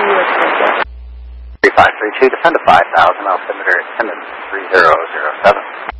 U.S. 3532, descend to 5,000, altimeter attendance 3007.